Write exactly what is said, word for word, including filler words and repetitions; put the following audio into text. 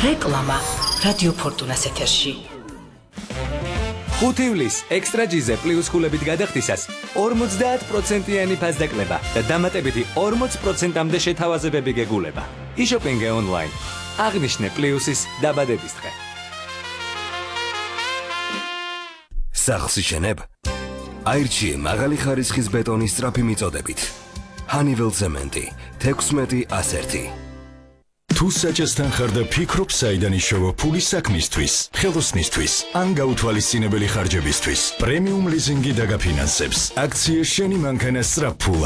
რეკლამა რადიო ფორტუნას ეთერში. ხუთი ივლისს ექსტრა ჯიზე პლუს ქულებით გადახდისას ორმოცდაათ პროცენტიანი ფასდაკლება და დამატებითი ორმოც პროცენტამდე შეთავაზებები გეგულება. იშოპინგე ონლაინ. აღნიშნე პლუსის დაბადების დღე. სახლს იშენებ? აირჩიე მაღალი ხარისხის ბეტონის სწრაფი მიწოდებით. Honeywell ცემენტი თექვსმეტი ას ერთი. თუ საჭესთან ხარ და ფიქრობ საიდან იშოვა ფული საქმისთვის, ხელოსნისთვის, ან გაუთვალისწინებელი ხარჯებისთვის, პრემიუმ ლიზინგი დაგაფინანსებს. აქცია შენი მანქანა სწრაფ ფულად.